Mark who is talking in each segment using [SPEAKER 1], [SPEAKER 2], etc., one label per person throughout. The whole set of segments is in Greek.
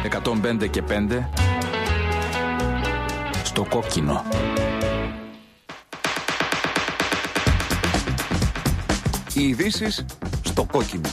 [SPEAKER 1] 105 και 5 στο κόκκινο. Οι ειδήσεις στο κόκκινο.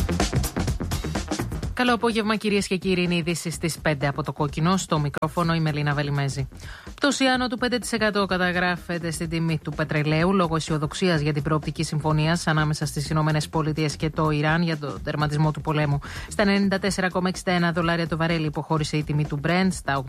[SPEAKER 2] Καλό απόγευμα, κυρίες και κύριοι. Είναι οι ειδήσεις στις 5 από το κόκκινο. Στο μικρόφωνο η Μελίνα Βελιμέζη. Πτώση άνω του 5% καταγράφεται στην τιμή του πετρελαίου λόγω αισιοδοξίας για την προοπτική συμφωνία ανάμεσα στις ΗΠΑ και το Ιράν για τον τερματισμό του πολέμου. Στα $94,61 το βαρέλι υποχώρησε η τιμή του Brent, στα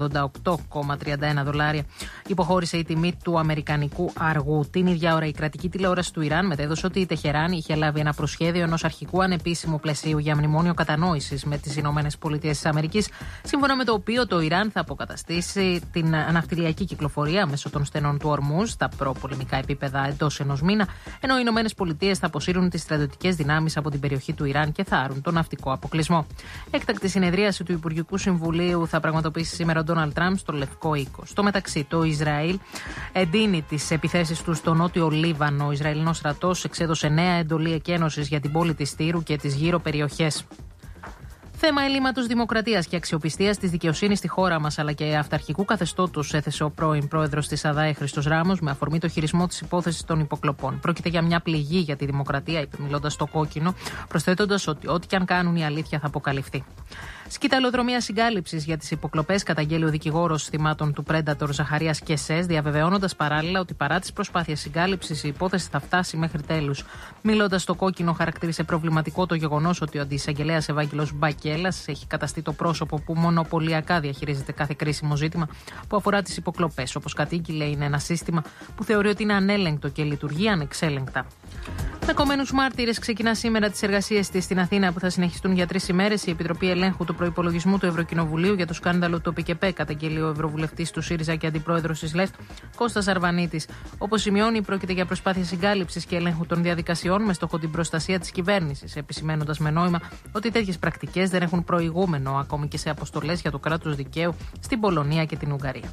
[SPEAKER 2] $88,31 υποχώρησε η τιμή του αμερικανικού αργού. Την ίδια ώρα η κρατική τηλεόραση του Ιράν μετέδωσε ότι η Τεχεράνη είχε λάβει ένα προσχέδιο ενός αρχικού ανεπίσημου πλαισίου για μνημόνιο κατανόησης με τις ΗΠΑ, σύμφωνα με το οποίο το Ιράν θα αποκαταστήσει την ναυτιλιακή κυκλοφορία μέσω των στενών του Ορμούζ στα προπολεμικά επίπεδα εντός ενός μήνα, ενώ οι ΗΠΑ θα αποσύρουν τις στρατιωτικές δυνάμεις από την περιοχή του Ιράν και θα άρουν τον ναυτικό αποκλεισμό. Έκτακτη συνεδρίαση του Υπουργικού Συμβουλίου θα πραγματοποιήσει σήμερα ο Ντόναλντ Τραμπ στο Λευκό Οίκο. Στο μεταξύ, το Ισραήλ εντείνει τις επιθέσεις του στο νότιο Λίβανο. Ο Ισραηλινός στρατός εξέδωσε νέα εντολή εκένωσης για την πόλη της Τύρου και τις γύρω περιοχές. Θέμα ελλείμματος δημοκρατίας και αξιοπιστίας της δικαιοσύνης στη χώρα μας, αλλά και αυταρχικού καθεστώτος, έθεσε ο πρώην πρόεδρος της ΑΔΑΕ Χριστός Ράμος με αφορμή το χειρισμό της υπόθεσης των υποκλοπών. Πρόκειται για μια πληγή για τη δημοκρατία, είπε μιλώντας στο κόκκινο, προσθέτοντας ότι ό,τι και αν κάνουν η αλήθεια θα αποκαλυφθεί. Σκυταλοδρομία συγκάλυψης για τις υποκλοπές καταγγέλει ο δικηγόρος θυμάτων του Predator Ζαχαρίας Κεσές, διαβεβαιώνοντας παράλληλα ότι παρά τις προσπάθειες συγκάλυψης η υπόθεση θα φτάσει μέχρι τέλους. Μιλώντας στο κόκκινο, χαρακτήρισε προβληματικό το γεγονός ότι ο αντισαγγελέας Ευάγγελος Μπακέλας έχει καταστεί το πρόσωπο που μονοπωλιακά διαχειρίζεται κάθε κρίσιμο ζήτημα που αφορά τις υποκλοπές. Όπως κατήγγειλε, είναι ένα σύστημα που θεωρεί ότι είναι ανέλεγκτο και λειτουργεί ανεξέλεγκτα. Με κομμένους μάρτυρες ξεκινά σήμερα τις εργασίες της στην Αθήνα που θα συνεχιστούν για 3 ημέρες. Η Επιτροπή Ελέγχου του Προϋπολογισμού του Ευρωκοινοβουλίου για το σκάνδαλο του ΟΠΚΕΠ καταγγέλει ο Ευρωβουλευτής του ΣΥΡΙΖΑ και αντιπρόεδρος της ΛΕΦΤ, Κώστας Αρβανίτης. Όπως σημειώνει, πρόκειται για προσπάθεια συγκάλυψης και ελέγχου των διαδικασιών με στόχο την προστασία της κυβέρνησης, επισημαίνοντας με νόημα ότι τέτοιες πρακτικές δεν έχουν προηγούμενο ακόμη και σε αποστολές για το κράτος δικαίου στην Πολωνία και την Ουγγαρία.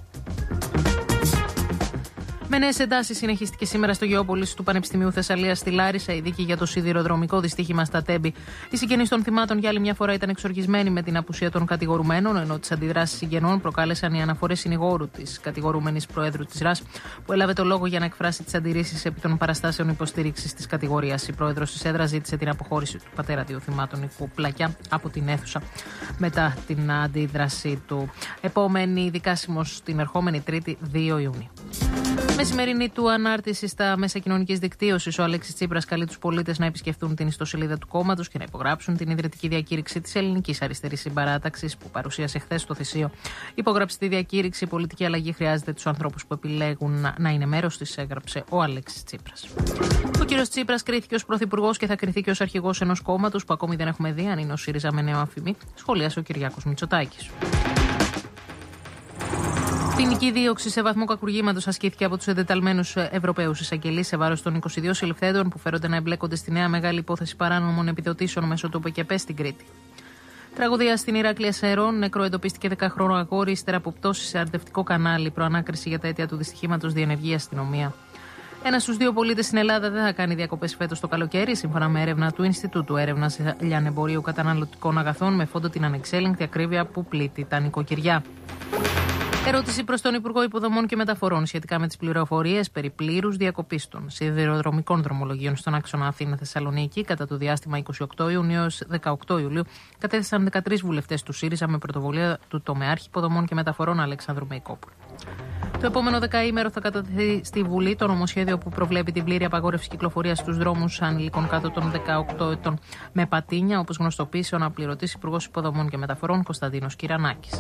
[SPEAKER 2] Με νέες εντάσεις συνεχίστηκε σήμερα στο Γεώπολις του Πανεπιστημίου Θεσσαλίας στη Λάρισα η δίκη για το σιδηροδρομικό δυστύχημα στα Τέμπη. Οι συγγενείς των θυμάτων για άλλη μια φορά ήταν εξοργισμένοι με την απουσία των κατηγορουμένων, ενώ τις αντιδράσεις συγγενών προκάλεσαν οι αναφορές συνηγόρου της κατηγορούμενης Προέδρου της ΡΑΣ, που έλαβε το λόγο για να εκφράσει τις αντιρρήσεις επί των παραστάσεων υποστήριξης της κατηγορίας. Η Πρόεδρος της έδρας ζήτησε την αποχώρηση του πατέρα 2 θυμάτων Νικού Πλακιά από την αίθουσα μετά την αντίδραση του. Επόμενη δικάσιμος την ερχόμενη Τρίτη 2 Ιουνίου. Μεσημερινή του ανάρτηση στα μέσα κοινωνικής δικτύωσης, ο Αλέξης Τσίπρας καλεί τους πολίτες να επισκεφτούν την ιστοσελίδα του κόμματος και να υπογράψουν την ιδρυτική διακήρυξη της Ελληνικής Αριστερής Συμπαράταξης που παρουσίασε χθες στο Θησίο. Υπογράψει τη διακήρυξη. Η πολιτική αλλαγή χρειάζεται τους ανθρώπους που επιλέγουν να είναι μέρος της, έγραψε ο Αλέξης Τσίπρας. Ο κύριος Τσίπρας κρίθηκε ως πρωθυπουργός και θα κριθεί και ως αρχηγός ενός κόμματος που ακόμη δεν έχουμε δει αν είναι ο ΣΥΡΙΖΑ με νέο αφημί, σχολίασε ο Κυριάκος Μητσοτάκης. Ποινική δίωξη σε βαθμό κακουργήματος ασκήθηκε από τους εντεταλμένους Ευρωπαίους εισαγγελείς σε βάρος των 22 συλληφθέντων που φέρονται να εμπλέκονται στη νέα μεγάλη υπόθεση παράνομων επιδοτήσεων μέσω του ΟΠΚΕΠ στην Κρήτη. Τραγωδία στην Ηράκλεια Σερών. Νεκρό εντοπίστηκε 10χρονο αγόρι ύστερα από πτώση σε αρδευτικό κανάλι. Προανάκριση για τα αίτια του δυστυχήματος διενεργεί η αστυνομία. Ένας στους 2 πολίτες στην Ελλάδα δεν θα κάνει διακοπές φέτος το καλοκαίρι, σύμφωνα με έρευνα του Ινστιτούτου Έρευνας Λιανεμπορίου Καταναλωτικών Αγαθών, με φόντο την ανεξέλεγκτη ακρίβεια που πλήττει τα νοικοκυριά. Ερώτηση προς τον Υπουργό Υποδομών και Μεταφορών σχετικά με τις πληροφορίες περί πλήρους διακοπής των σιδηροδρομικών δρομολογίων στον άξονα Αθήνα-Θεσσαλονίκη κατά το διάστημα 28 Ιουνίου έως 18 Ιουλίου, κατέθεσαν 13 βουλευτές του ΣΥΡΙΖΑ με πρωτοβουλία του τομεάρχη Υποδομών και Μεταφορών Αλεξάνδρου Μεϊκόπουλου. Το επόμενο δεκαήμερο θα κατατεθεί στη Βουλή το νομοσχέδιο που προβλέπει την πλήρη απαγόρευση κυκλοφορίας στους δρόμους ανηλίκων κάτω των 18 ετών με πατίνια, όπως γνωστοποίησε ο αναπληρωτής Υπουργός Υποδομών και Μεταφορών Κωνσταντίνος Κυρανάκης.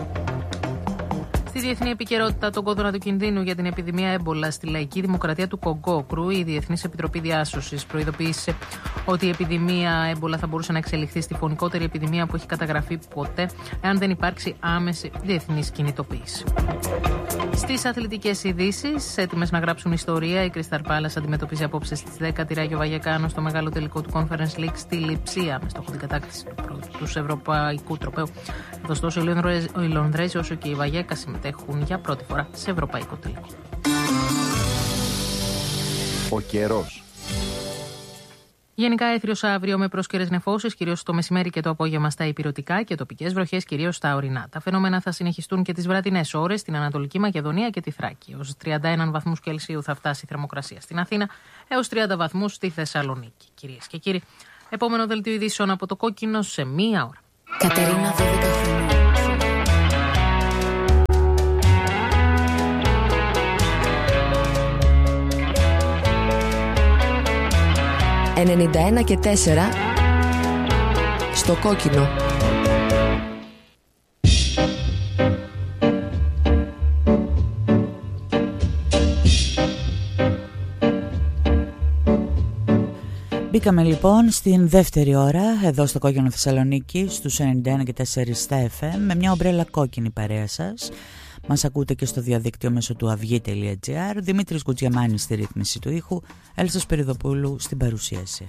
[SPEAKER 2] Στη διεθνή επικαιρότητα, τον κόδωνα του κινδύνου για την επιδημία έμπολα στη λαϊκή δημοκρατία του Κογκό κρούει η Διεθνής Επιτροπή Διάσωσης. Προειδοποίησε ότι η επιδημία έμπολα θα μπορούσε να εξελιχθεί στη φωνικότερη επιδημία που έχει καταγραφεί ποτέ, εάν δεν υπάρξει άμεση διεθνής κινητοποίηση. Στις αθλητικές ειδήσεις, έτοιμες να γράψουν ιστορία, η Crystal Palace αντιμετωπίζει απόψε στις 10 τη Ράγιο Βαγεκάνο στο μεγάλο τελικό του Conference League στη Λειψία, με στόχο την κατάκτηση του Ευρωπαϊκού Τροπαίου. Ωστόσο, οι Λονδρέζοι όσο και η Βαγέκα συμμετέχουν για πρώτη φορά σε ευρωπαϊκό τελικό.
[SPEAKER 1] Ο καιρός.
[SPEAKER 2] Γενικά έθριος αύριο με πρόσκαιρες νεφώσεις, κυρίως το μεσημέρι και το απόγευμα στα ηπειρωτικά και τοπικές βροχές, κυρίως στα ορεινά. Τα φαινόμενα θα συνεχιστούν και τις βραδινές ώρες στην Ανατολική Μακεδονία και τη Θράκη. Ως 31 βαθμούς Κελσίου θα φτάσει η θερμοκρασία στην Αθήνα, έως 30 βαθμούς στη Θεσσαλονίκη. Κυρίες και κύριοι, επόμενο δελτίο ειδήσεων από το Κόκκινο σε μία ώρα.
[SPEAKER 3] Κατερίνα, 12 χρόνια. 91 και 4 στο Κόκκινο.
[SPEAKER 4] Μπήκαμε λοιπόν στην δεύτερη ώρα εδώ στο Κόκκινο Θεσσαλονίκη στους 91 και 4 στα FM με μια ομπρέλα κόκκινη παρέα σας. Μας ακούτε και στο διαδίκτυο μέσω του avyge.gr. Δημήτρης Γκουτζιαμάνης στη ρύθμιση του ήχου, Έλσας Περιδοπούλου στην παρουσίαση.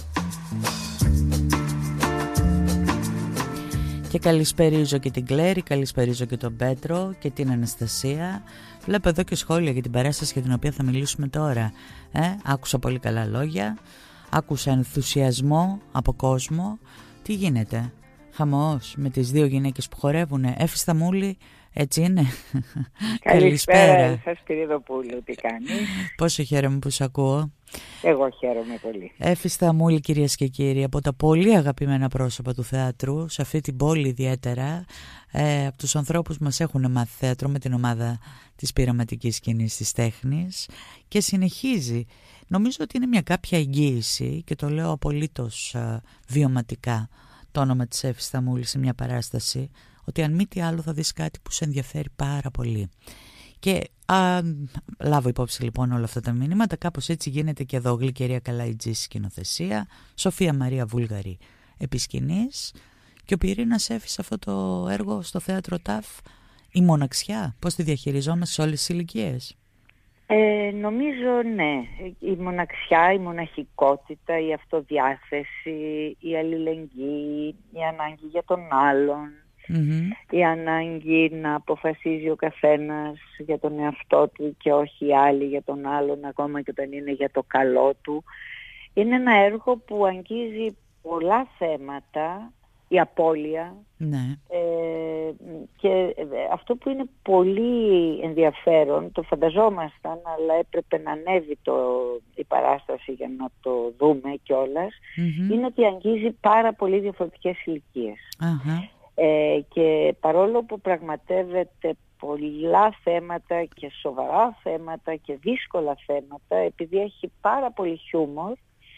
[SPEAKER 4] Και καλησπερίζω και την Κλέρη, καλησπερίζω και τον Πέτρο και την Αναστασία. Βλέπω εδώ και σχόλια για την παράσταση για την οποία θα μιλήσουμε τώρα. Άκουσα πολύ καλά λόγια, άκουσα ενθουσιασμό από κόσμο. Τι γίνεται, χαμός με τις δύο γυναίκες που χορεύουνε? Έφη Σταμούλη, έτσι είναι?
[SPEAKER 5] Καλησπέρα σας Σπυριδοπούλου, τι κάνεις?
[SPEAKER 4] Πόσο χαίρομαι που σε ακούω.
[SPEAKER 5] Εγώ χαίρομαι πολύ.
[SPEAKER 4] Έφη Σταμούλη, κυρίες και κύριοι, από τα πολύ αγαπημένα πρόσωπα του θεάτρου, σε αυτή την πόλη ιδιαίτερα, από τους ανθρώπους που μας έχουν μάθει θέατρο με την ομάδα της πειραματικής σκηνής της τέχνης και συνεχίζει. Νομίζω ότι είναι μια κάποια εγγύηση και το λέω απολύτως βιωματικά το όνομα της Έφη Σταμούλη σε μια παράσταση, ότι αν μη τι άλλο θα δεις κάτι που σε ενδιαφέρει πάρα πολύ. Και λάβω υπόψη λοιπόν όλα αυτά τα μηνύματα. Κάπως έτσι γίνεται και εδώ. Γλυκερία Καλαϊτζή σκηνοθεσία, Σοφία Μαρία Βούλγαρη επί σκηνής και ο Πυρήνας Έφη σε αυτό το έργο στο θέατρο ΤΑΦ. Η μοναξιά, πώς τη διαχειριζόμαστε σε όλες τις ηλικίες?
[SPEAKER 5] Νομίζω ναι. Η μοναξιά, η μοναχικότητα, η αυτοδιάθεση, η αλληλεγγύη, η ανάγκη για τον άλλον. Η ανάγκη να αποφασίζει ο καθένας για τον εαυτό του και όχι οι άλλοι για τον άλλον, ακόμα και όταν είναι για το καλό του. Είναι ένα έργο που αγγίζει πολλά θέματα, η απώλεια,
[SPEAKER 4] ναι.
[SPEAKER 5] Και αυτό που είναι πολύ ενδιαφέρον, το φανταζόμασταν, αλλά έπρεπε να ανέβει η παράσταση για να το δούμε κιόλας, είναι ότι αγγίζει πάρα πολύ διαφορετικές ηλικίες. Και παρόλο που πραγματεύεται πολλά θέματα και σοβαρά θέματα και δύσκολα θέματα, επειδή έχει πάρα πολύ χιούμορ,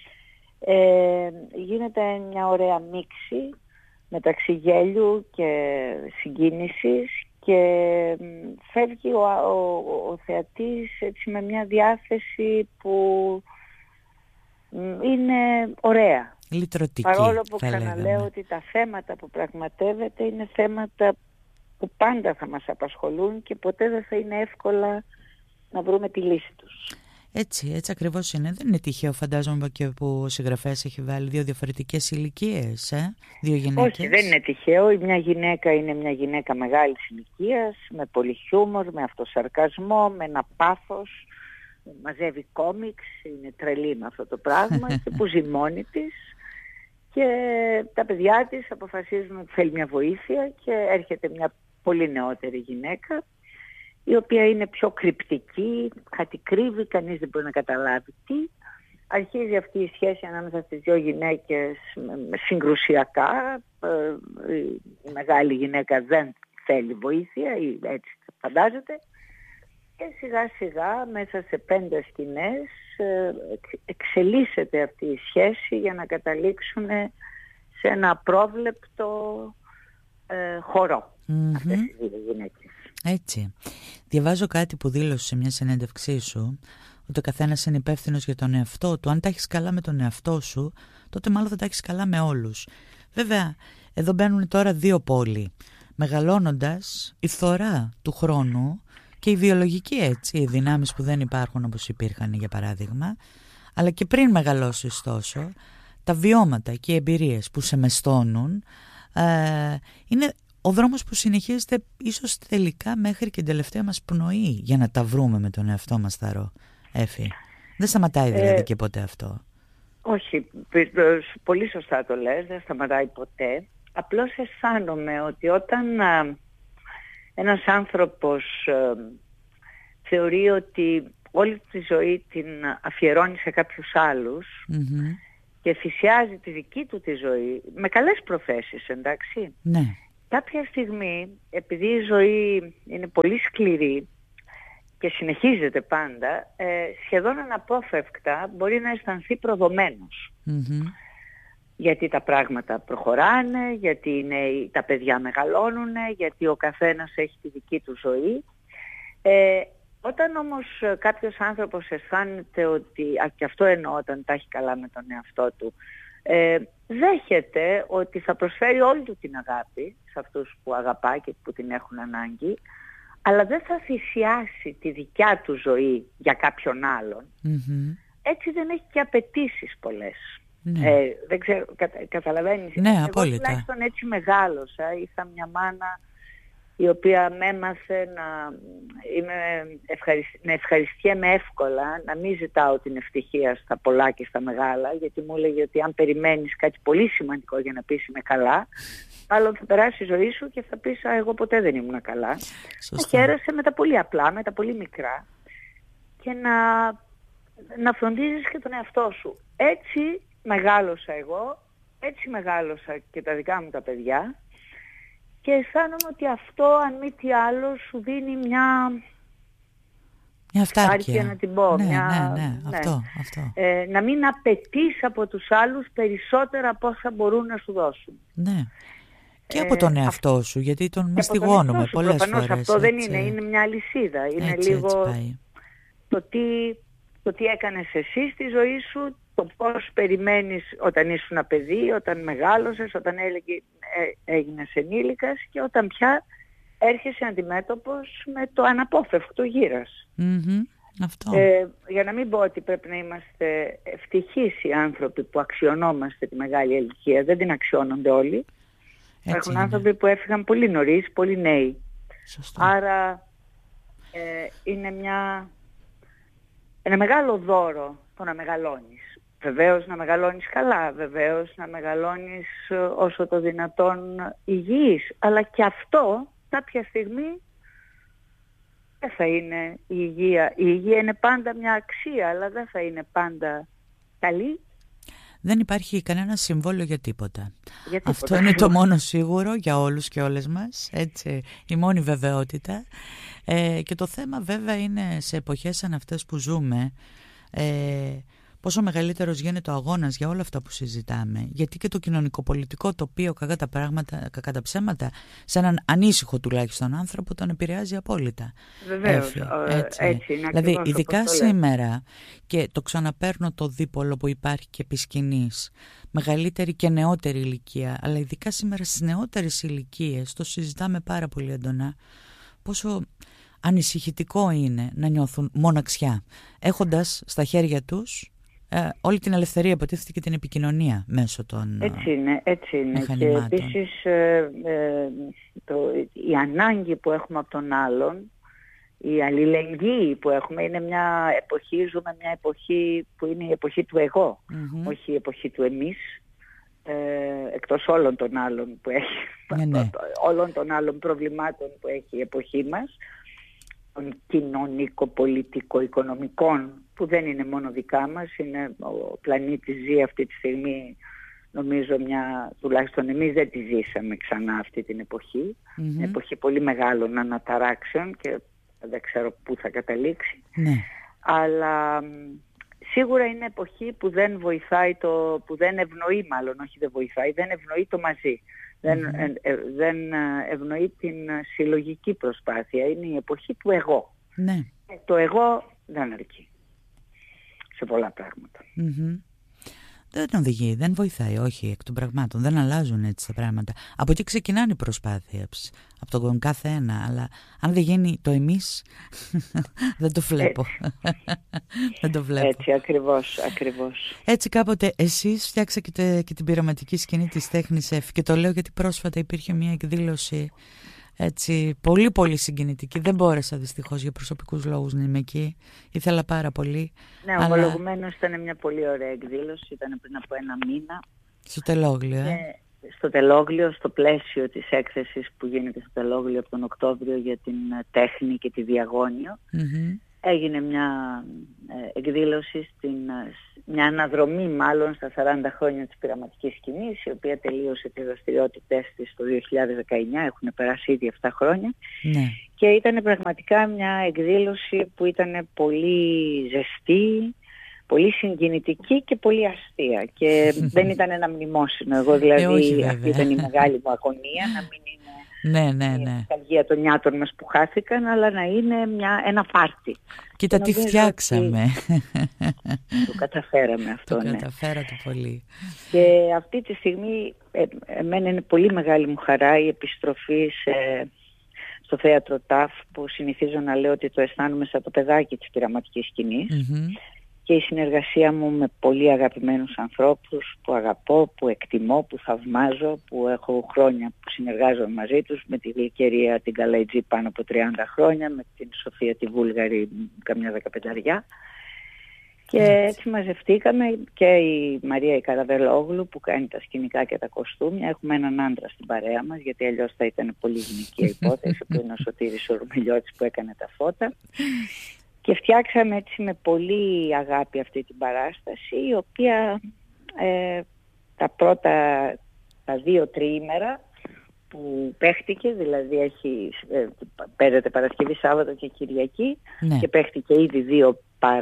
[SPEAKER 5] γίνεται μια ωραία μίξη μεταξύ γέλιου και συγκίνησης και φεύγει ο θεατής έτσι με μια διάθεση που είναι ωραία.
[SPEAKER 4] Λυτρωτική,
[SPEAKER 5] παρόλο που ξαναλέω ότι τα θέματα που πραγματεύεται είναι θέματα που πάντα θα μας απασχολούν και ποτέ δεν θα είναι εύκολα να βρούμε τη λύση τους.
[SPEAKER 4] Έτσι ακριβώς είναι. Δεν είναι τυχαίο, φαντάζομαι, και που ο συγγραφέας έχει βάλει δύο διαφορετικές ηλικίες, δύο γυναίκες.
[SPEAKER 5] Όχι, δεν είναι τυχαίο. Η μια γυναίκα είναι μια γυναίκα μεγάλης ηλικίας, με πολύ χιούμορ, με αυτοσαρκασμό, με ένα πάθος, μαζεύει κόμιξ, είναι τρελή με αυτό το πράγμα και που ζει μόνη της. Και τα παιδιά της αποφασίζουν ότι θέλει μια βοήθεια και έρχεται μια πολύ νεότερη γυναίκα, η οποία είναι πιο κρυπτική, κάτι κρύβει, κανείς δεν μπορεί να καταλάβει τι. Αρχίζει αυτή η σχέση ανάμεσα στις δύο γυναίκες συγκρουσιακά. Η μεγάλη γυναίκα δεν θέλει βοήθεια, ή έτσι φαντάζεται. Και σιγά σιγά μέσα σε 5 σκηνές εξελίσσεται αυτή η σχέση για να καταλήξουν σε ένα απρόβλεπτο χορό αυτές οι δύο γυναίκες.
[SPEAKER 4] Έτσι. Διαβάζω κάτι που δήλωσε σε μια συνέντευξή σου, ότι ο καθένας είναι υπεύθυνος για τον εαυτό του. Αν τα έχεις καλά με τον εαυτό σου, τότε μάλλον θα τα έχεις καλά με όλους. Βέβαια, εδώ μπαίνουν τώρα δύο πόλοι. Μεγαλώνοντας, η φθορά του χρόνου και η βιολογική, έτσι, οι δυνάμεις που δεν υπάρχουν όπως υπήρχαν για παράδειγμα, αλλά και πριν μεγαλώσεις τόσο, τα βιώματα και οι εμπειρίες που σε μεστώνουν, είναι ο δρόμος που συνεχίζεται ίσως τελικά μέχρι και την τελευταία μας πνοή για να τα βρούμε με τον εαυτό μας, θαρώ, Έφη. Δεν σταματάει δηλαδή και ποτέ αυτό.
[SPEAKER 5] Όχι, πολύ σωστά το λες, δεν σταματάει ποτέ. Απλώς αισθάνομαι ότι όταν ένας άνθρωπος θεωρεί ότι όλη τη ζωή την αφιερώνει σε κάποιους άλλους και θυσιάζει τη δική του τη ζωή, με καλές προθέσεις, εντάξει.
[SPEAKER 4] Ναι.
[SPEAKER 5] Κάποια στιγμή, επειδή η ζωή είναι πολύ σκληρή και συνεχίζεται πάντα, σχεδόν αναπόφευκτα μπορεί να αισθανθεί προδομένος. Γιατί τα πράγματα προχωράνε, γιατί τα παιδιά μεγαλώνουν, γιατί ο καθένας έχει τη δική του ζωή. Όταν όμως κάποιος άνθρωπος αισθάνεται ότι, και αυτό εννοώ όταν τα έχει καλά με τον εαυτό του, δέχεται ότι θα προσφέρει όλη του την αγάπη σε αυτούς που αγαπά και που την έχουν ανάγκη, αλλά δεν θα θυσιάσει τη δικιά του ζωή για κάποιον άλλον. Έτσι δεν έχει και απαιτήσεις πολλές.
[SPEAKER 4] Ναι.
[SPEAKER 5] Δεν ξέρω, καταλαβαίνεις.
[SPEAKER 4] Ναι,
[SPEAKER 5] εγώ
[SPEAKER 4] απόλυτα.
[SPEAKER 5] τουλάχιστον έτσι μεγάλωσα. Είχα μια μάνα η οποία με έμαθε να ευχαριστιέμαι εύκολα, να μην ζητάω την ευτυχία στα πολλά και στα μεγάλα, γιατί μου έλεγε ότι αν περιμένεις κάτι πολύ σημαντικό για να πεις είμαι καλά, μάλλον θα περάσει η ζωή σου και θα πεις εγώ ποτέ δεν ήμουν καλά. Να χαίρεσαι με τα πολύ απλά, με τα πολύ μικρά και να φροντίζεις και τον εαυτό σου. Έτσι μεγάλωσα εγώ, έτσι μεγάλωσα και τα δικά μου τα παιδιά. Και αισθάνομαι ότι αυτό, αν μη τι άλλο, σου δίνει μια
[SPEAKER 4] αυτάρκεια,
[SPEAKER 5] να την πω.
[SPEAKER 4] Ναι.
[SPEAKER 5] Ναι.
[SPEAKER 4] Αυτό.
[SPEAKER 5] Να μην απαιτείς από τους άλλους περισσότερα από όσα μπορούν να σου δώσουν.
[SPEAKER 4] Ναι. Και από τον εαυτό σου, γιατί τον μαστιγώνουμε πολλές φορές.
[SPEAKER 5] Αυτό δεν είναι μια αλυσίδα. Είναι
[SPEAKER 4] έτσι,
[SPEAKER 5] λίγο το τι έκανες εσύ στη ζωή σου, το πώς περιμένεις όταν ήσουν παιδί, όταν μεγάλωσες, όταν έγινες ενήλικας και όταν πια έρχεσαι αντιμέτωπος με το αναπόφευκτο γύρας.
[SPEAKER 4] Αυτό.
[SPEAKER 5] Για να μην πω ότι πρέπει να είμαστε ευτυχείς οι άνθρωποι που αξιωνόμαστε τη μεγάλη ηλικία, δεν την αξιώνονται όλοι. Υπάρχουν άνθρωποι που έφυγαν πολύ νωρίς, πολύ νέοι.
[SPEAKER 4] Σωστό.
[SPEAKER 5] Άρα είναι ένα μεγάλο δώρο το να μεγαλώνεις. Βεβαίως να μεγαλώνεις καλά, βεβαίως να μεγαλώνεις όσο το δυνατόν υγιής. Αλλά και αυτό κάποια στιγμή δεν θα είναι η υγεία. Η υγεία είναι πάντα μια αξία, αλλά δεν θα είναι πάντα καλή.
[SPEAKER 4] Δεν υπάρχει κανένα συμβόλαιο για τίποτα. Αυτό είναι το μόνο σίγουρο για όλους και όλες μας. Έτσι, η μόνη βεβαιότητα. Και το θέμα βέβαια είναι σε εποχές σαν αυτές που ζούμε, πόσο μεγαλύτερος γίνεται ο αγώνας για όλα αυτά που συζητάμε. Γιατί και το κοινωνικοπολιτικό τοπίο, κακά τα ψέματα, σε έναν ανήσυχο τουλάχιστον άνθρωπο, τον επηρεάζει απόλυτα.
[SPEAKER 5] Βεβαίως, έτσι είναι.
[SPEAKER 4] Δηλαδή, ειδικά σήμερα, και το ξαναπαίρνω το δίπολο που υπάρχει και επί σκηνής, μεγαλύτερη και νεότερη ηλικία, αλλά ειδικά σήμερα στις νεότερες ηλικίες, το συζητάμε πάρα πολύ έντονα, πόσο ανησυχητικό είναι να νιώθουν μοναξιά, έχοντας στα χέρια τους όλη την ελευθερία, υποτίθεται, και την επικοινωνία μέσω των
[SPEAKER 5] έτσι είναι.
[SPEAKER 4] μηχανημάτων.
[SPEAKER 5] Και επίσης η ανάγκη που έχουμε από τον άλλον, η αλληλεγγύη που έχουμε, είναι μια εποχή, ζούμε μια εποχή που είναι η εποχή του εγώ, όχι η εποχή του εμείς, εκτός όλων των άλλων που έχει, όλων των άλλων προβλημάτων που έχει η εποχή μας, των κοινωνικο-πολιτικο-οικονομικών, που δεν είναι μόνο δικά μας, ο πλανήτης ζει αυτή τη στιγμή, νομίζω τουλάχιστον εμείς δεν τη ζήσαμε ξανά αυτή την εποχή, μια εποχή πολύ μεγάλων αναταράξεων και δεν ξέρω πού θα καταλήξει, αλλά σίγουρα είναι εποχή που δεν βοηθάει, που δεν ευνοεί, μάλλον όχι δεν βοηθάει, δεν ευνοεί το μαζί. Δεν ευνοεί την συλλογική προσπάθεια. Είναι η εποχή του εγώ. Το εγώ δεν αρκεί σε πολλά πράγματα.
[SPEAKER 4] Δεν οδηγεί, δεν βοηθάει, όχι, εκ των πραγμάτων. Δεν αλλάζουν έτσι τα πράγματα. Από εκεί ξεκινάνε οι προσπάθειες, από τον κάθε ένα. Αλλά αν δεν γίνει το εμείς, δεν το βλέπω. Δεν το βλέπω.
[SPEAKER 5] Έτσι, ακριβώς.
[SPEAKER 4] Έτσι κάποτε εσείς φτιάξατε και την πειραματική σκηνή της τέχνης Εφ. Και το λέω γιατί πρόσφατα υπήρχε μια εκδήλωση έτσι πολύ πολύ συγκινητική. Δεν μπόρεσα δυστυχώς για προσωπικούς λόγους να είμαι εκεί. Ήθελα πάρα πολύ.
[SPEAKER 5] Ναι, ομολογουμένως ήταν μια πολύ ωραία εκδήλωση. Ήταν πριν από ένα μήνα.
[SPEAKER 4] Στο Τελόγλιο.
[SPEAKER 5] Στο Τελόγλιο, στο πλαίσιο της έκθεσης που γίνεται στο Τελόγλιο από τον Οκτώβριο για την τέχνη και τη διαγώνιο. Έγινε μια εκδήλωση, μια αναδρομή μάλλον στα 40 χρόνια της πειραματικής σκηνής, η οποία τελείωσε τις δραστηριότητες της το 2019, έχουν περάσει ήδη 7 χρόνια.
[SPEAKER 4] Ναι.
[SPEAKER 5] Και ήταν πραγματικά μια εκδήλωση που ήταν πολύ ζεστή, πολύ συγκινητική και πολύ αστεία. Και δεν ήταν ένα μνημόσυνο. Εγώ δηλαδή αυτή ήταν η μεγάλη μου αγωνία, να μην είναι η νοσταλγία των νιάτων μας που χάθηκαν, αλλά να είναι ένα πάρτι.
[SPEAKER 4] Κοίτα τι φτιάξαμε.
[SPEAKER 5] Το καταφέραμε αυτό.
[SPEAKER 4] Το καταφέρατε πολύ.
[SPEAKER 5] Και αυτή τη στιγμή εμένα είναι πολύ μεγάλη μου χαρά η επιστροφή στο θέατρο ΤΑΦ, που συνηθίζω να λέω ότι το αισθάνομαι σαν το παιδάκι της πειραματικής σκηνής. Και η συνεργασία μου με πολύ αγαπημένους ανθρώπους που αγαπώ, που εκτιμώ, που θαυμάζω, που έχω χρόνια που συνεργάζομαι μαζί τους, με τη Γλυκερία την Καλαϊτζή πάνω από 30 χρόνια, με την Σοφία τη Βούλγαρη καμιά 15. Και έτσι μαζευτήκαμε, και η Μαρία η Καραβελόγλου που κάνει τα σκηνικά και τα κοστούμια. Έχουμε έναν άντρα στην παρέα μας, γιατί αλλιώς θα ήταν πολύ γυναικεία υπόθεση, που είναι ο Σωτήρης ο Ρουμελιώτης που έκανε τα φώτα. Και φτιάξαμε έτσι με πολύ αγάπη αυτή την παράσταση, η οποία τα 2 τριήμερα που παίχτηκε, δηλαδή παίζεται Παρασκευή, Σάββατο και Κυριακή, και παίχτηκε ήδη 2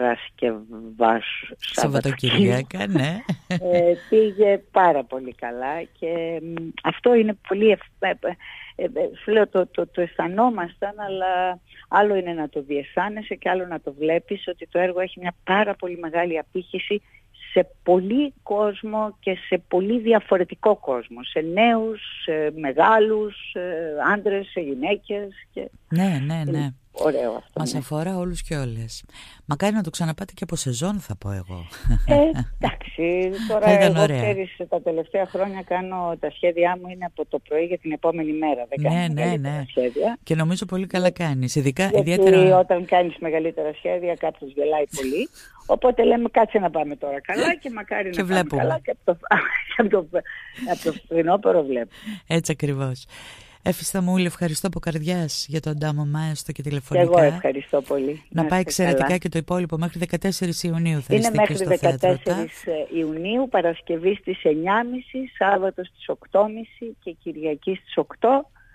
[SPEAKER 4] Σαββατοκυριακά, ναι.
[SPEAKER 5] Πήγε πάρα πολύ καλά και αυτό είναι πολύ σου λέω το αισθανόμασταν, αλλά άλλο είναι να το διαισθάνεσαι και άλλο να το βλέπεις ότι το έργο έχει μια πάρα πολύ μεγάλη απήχηση σε πολύ κόσμο και σε πολύ διαφορετικό κόσμο, σε νέους, σε μεγάλους, άντρες, σε γυναίκες και...
[SPEAKER 4] Ναι.
[SPEAKER 5] Ωραίο αυτό.
[SPEAKER 4] Μας αφορά όλους και όλες. Μακάρι να το ξαναπάτε και από σεζόν, θα πω εγώ.
[SPEAKER 5] Εντάξει, τώρα εγώ ξέρεις, τα τελευταία χρόνια κάνω τα σχέδιά μου είναι από το πρωί για την επόμενη μέρα. Δεν κάνω μεγαλύτερα σχέδια.
[SPEAKER 4] Και νομίζω πολύ καλά κάνεις.
[SPEAKER 5] Γιατί
[SPEAKER 4] ιδιαίτερα...
[SPEAKER 5] όταν κάνεις μεγαλύτερα σχέδια κάποιος γελάει πολύ. Οπότε λέμε κάτσε να πάμε τώρα καλά και μακάρι να πάμε καλά και από το φθινόπωρο βλέπουμε.
[SPEAKER 4] Έτσι ακριβώς. Εφισταμούλη, ευχαριστώ από καρδιάς για το αντάμωμα έστω και τηλεφωνικά.
[SPEAKER 5] Και εγώ ευχαριστώ πολύ.
[SPEAKER 4] Να πάει εξαιρετικά καλά. Και το υπόλοιπο μέχρι 14 Ιουνίου θα είστε και στο θέατρο.
[SPEAKER 5] Είναι μέχρι 14 Ιουνίου, Παρασκευή στις 9.30, Σάββατο στις 8.30 και Κυριακή στις 8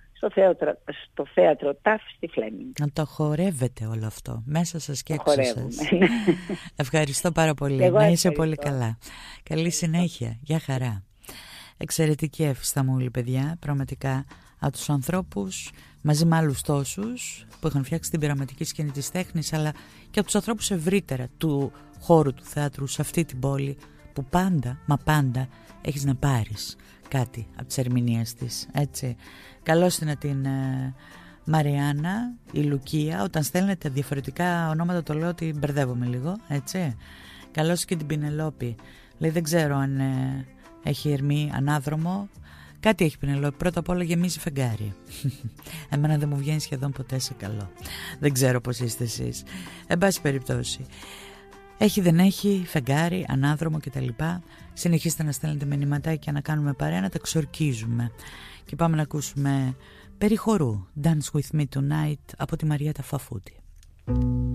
[SPEAKER 5] στο θέατρο ΤΑΦ στη Φλέμινγκ.
[SPEAKER 4] Να το χορεύετε όλο αυτό μέσα σας και έξω σας. Ευχαριστώ πάρα πολύ. Να είσαι πολύ καλά. Καλή συνέχεια. Γεια χαρά. Εξαιρετική Εφισταμούλη, παιδιά, πραγματικά. Από τους ανθρώπους, μαζί με άλλους τόσους που είχαν φτιάξει την πειραματική σκηνή της τέχνης, αλλά και από τους ανθρώπους ευρύτερα του χώρου του θεάτρου σε αυτή την πόλη, που πάντα, μα πάντα έχεις να πάρεις κάτι από τις ερμηνείες της, έτσι. Καλώς την Μαριάννα, η Λουκία, όταν στέλνετε διαφορετικά ονόματα το λέω ότι μπερδεύομαι λίγο, έτσι. Καλώς και την Πινελόπη, λέει δεν ξέρω αν έχει ερμή ανάδρομο. Κάτι έχει Πινελόπη, πρώτα απ' όλα γεμίζει φεγγάρι. Εμένα δεν μου βγαίνει σχεδόν ποτέ σε καλό. Δεν ξέρω πώς είστε εσείς. Εν πάση περιπτώσει, έχει δεν έχει, φεγγάρι, ανάδρομο κτλ. Συνεχίστε να στέλνετε μηνυματάκια, να κάνουμε παρέα, να τα ξορκίζουμε. Και πάμε να ακούσουμε περί χορού Dance With Me Tonight από τη Μαρία Ταφαφούτη.